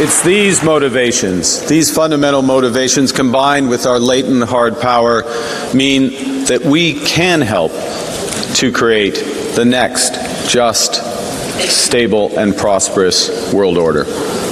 It's these motivations, these fundamental motivations, combined with our latent hard power, mean that we can help to create the next just, stable, and prosperous world order.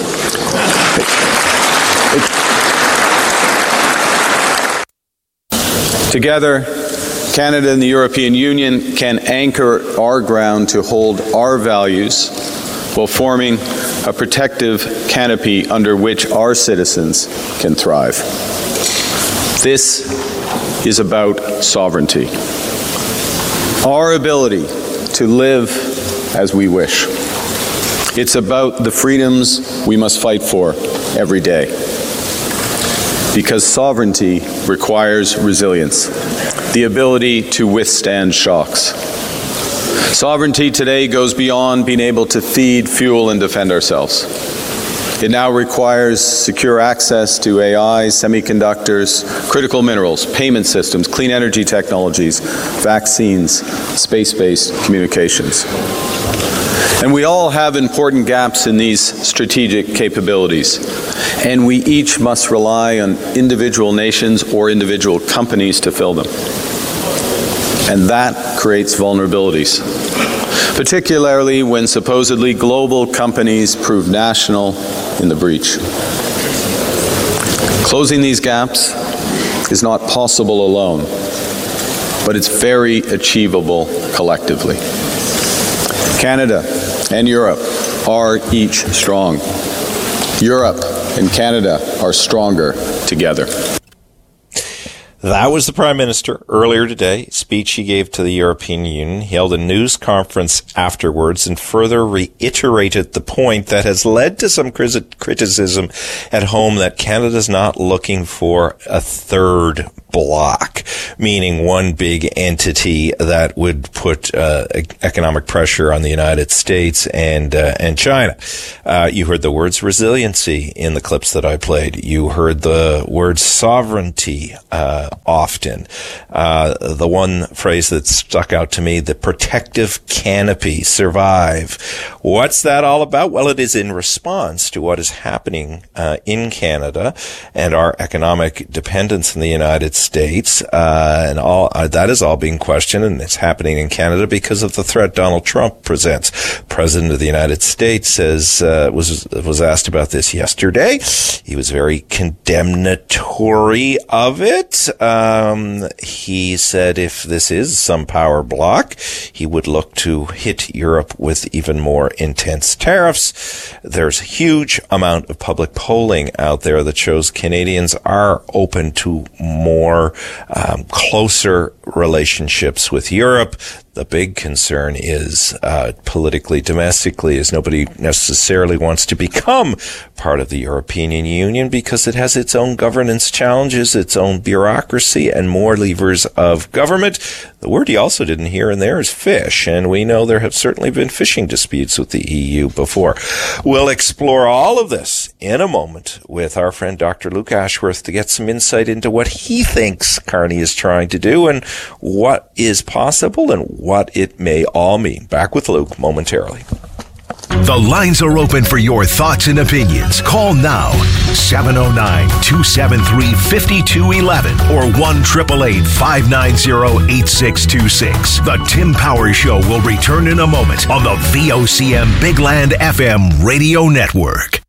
Together, Canada and the European Union can anchor our ground to hold our values while forming a protective canopy under which our citizens can thrive. This is about sovereignty. Our ability to live as we wish. It's about the freedoms we must fight for every day. Because sovereignty requires resilience, the ability to withstand shocks. Sovereignty today goes beyond being able to feed, fuel, and defend ourselves. It now requires secure access to AI, semiconductors, critical minerals, payment systems, clean energy technologies, vaccines, space-based communications. And we all have important gaps in these strategic capabilities, and we each must rely on individual nations or individual companies to fill them. And that creates vulnerabilities, particularly when supposedly global companies prove national in the breach. Closing these gaps is not possible alone, but it's very achievable collectively. Canada and Europe are each strong. Europe and Canada are stronger together. That was the Prime Minister earlier today, a speech he gave to the European Union. He held a news conference afterwards and further reiterated the point that has led to some criticism at home that Canada's not looking for a third bloc, meaning one big entity that would put economic pressure on the United States and China. You heard the words resiliency in the clips that I played. You heard the word sovereignty often. The one phrase that stuck out to me, the protective canopy, survive. What's that all about? Well, it is in response to what is happening in Canada and our economic dependence in the United States, and all that is all being questioned, and it's happening in Canada because of the threat Donald Trump presents. President of the United States says was asked about this yesterday. He was very condemnatory of it. He said if this is some power block, he would look to hit Europe with even more intense tariffs. There's a huge amount of public polling out there that shows Canadians are open to more closer relationships with Europe. The big concern is politically, domestically, is nobody necessarily wants to become part of the European Union because it has its own governance challenges, its own bureaucracy, and more levers of government. The word he also didn't hear in there is fish, and we know there have certainly been fishing disputes with the EU before. We'll explore all of this in a moment with our friend Dr. Luke Ashworth to get some insight into what he thinks Carney is trying to do and what is possible and what it may all mean. Back with Luke momentarily. The lines are open for your thoughts and opinions. Call now, 709-273-5211 or 1-888-590-8626. The Tim Powers Show will return in a moment on the VOCM Big Land FM radio network.